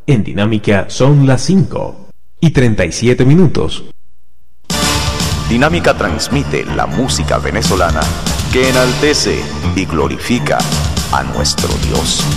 En Dinámica son las 5:37. Dinámica transmite la música venezolana que enaltece y glorifica a nuestro Dios.